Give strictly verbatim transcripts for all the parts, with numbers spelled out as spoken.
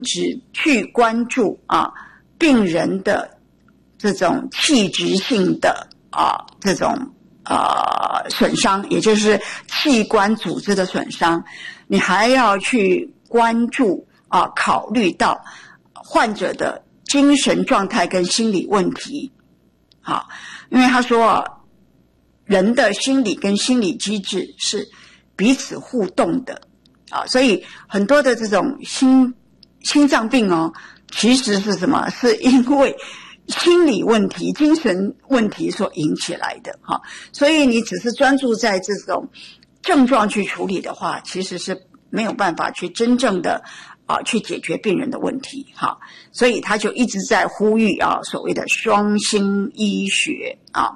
只去关注啊病人的这种器质性的啊这种呃损伤，也就是器官组织的损伤，你还要去关注啊考虑到患者的精神状态跟心理问题。好，因为他说啊，人的心理跟心理机制是彼此互动的啊，所以很多的这种心心脏病哦，其实是什么？是因为心理问题、精神问题所引起来的哈。所以你只是专注在这种症状去处理的话，其实是没有办法去真正的啊去解决病人的问题哈。所以他就一直在呼吁啊所谓的双心医学啊。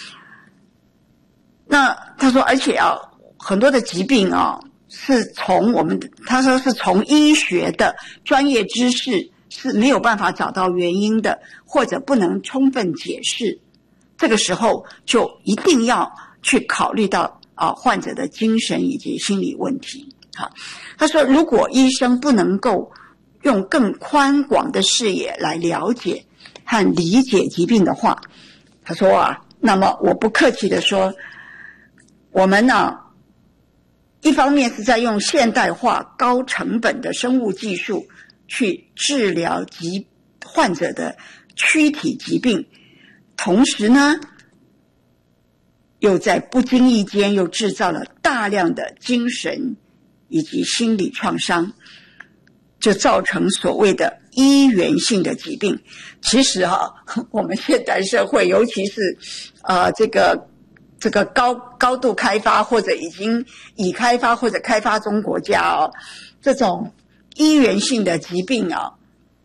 那他说，而且啊很多的疾病啊是从我们他说是从医学的专业知识是没有办法找到原因的，或者不能充分解释，这个时候就一定要去考虑到啊患者的精神以及心理问题。好，他说如果医生不能够用更宽广的视野来了解和理解疾病的话，他说啊，那么我不客气的说，我们呢一方面是在用现代化高成本的生物技术去治疗疾患者的躯体疾病，同时呢又在不经意间又制造了大量的精神以及心理创伤，就造成所谓的医源性的疾病。其实哈、啊，我们现代社会，尤其是呃这个这个高高度开发或者已经已开发或者开发中国家哦，这种医源性的疾病啊，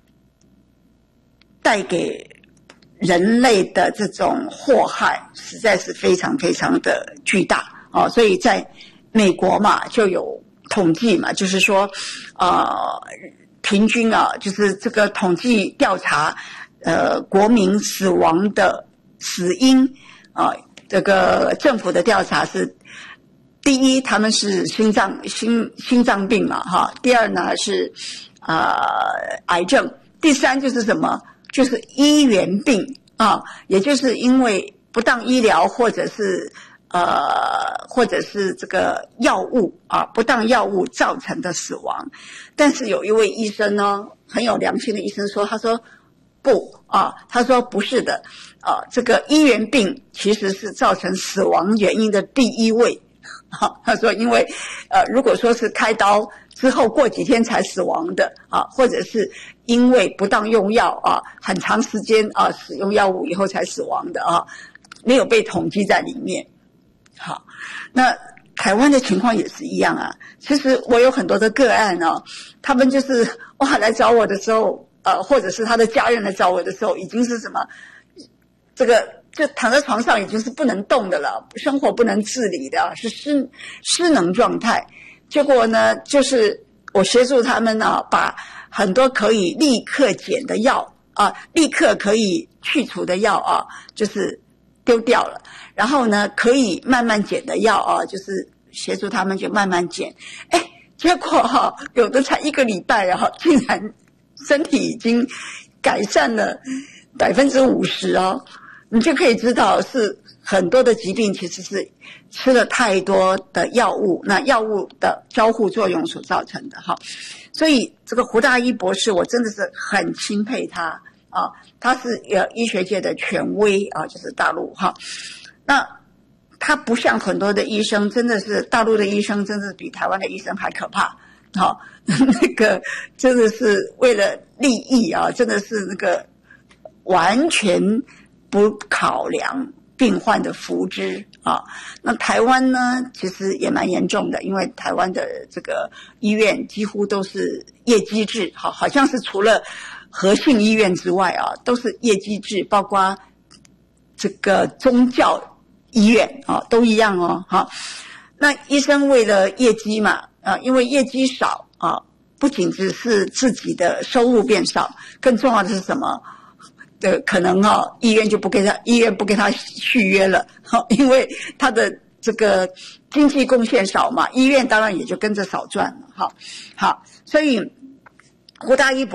带给人类的这种祸害实在是非常非常的巨大哦。所以在美国嘛，就有统计嘛，就是说呃平均啊，就是这个统计调查呃国民死亡的死因啊、呃，这个政府的调查是第一，他们是心脏心心脏病嘛哈，第二呢是呃癌症，第三就是什么？就是医源病啊，也就是因为不当医疗或者是呃或者是这个药物啊不当药物造成的死亡。但是有一位医生呢，很有良心的医生说，他说不啊，他说不是的啊，这个医源病其实是造成死亡原因的第一位。好，他说因为呃如果说是开刀之后过几天才死亡的啊，或者是因为不当用药啊很长时间啊使用药物以后才死亡的啊，没有被统计在里面。好，那台湾的情况也是一样啊。其实我有很多的个案啊，他们就是哇来找我的时候呃或者是他的家人来找我的时候，已经是什么这个就躺在床上已经是不能动的了，生活不能自理的，是失失能状态。结果呢，就是我协助他们啊，把很多可以立刻减的药啊，立刻可以去除的药啊，就是丢掉了。然后呢，可以慢慢减的药啊，就是协助他们就慢慢减。哎，结果哈、啊，有的才一个礼拜啊，竟然身体已经改善了百分之五十哦。你就可以知道是很多的疾病其实是吃了太多的药物，那药物的交互作用所造成的哈。所以这个胡大一博士我真的是很钦佩他啊，他是呃医学界的权威啊，就是大陆哈。那他不像很多的医生，真的是大陆的医生真的比台湾的医生还可怕。好，那个真的是为了利益啊，真的是那个完全不考量病患的福祉啊。那台湾呢其实也蛮严重的，因为台湾的这个医院几乎都是业绩制，好好像是除了和信医院之外啊都是业绩制，包括这个宗教医院啊都一样哦。好，那医生为了业绩嘛啊，因为业绩少啊，不仅只是自己的收入变少，更重要的是什么？的可能哈、哦，医院就不给他，医院不给他续约了，哈，因为他的这个经济贡献少嘛，医院当然也就跟着少赚了，哈，好，所以胡大一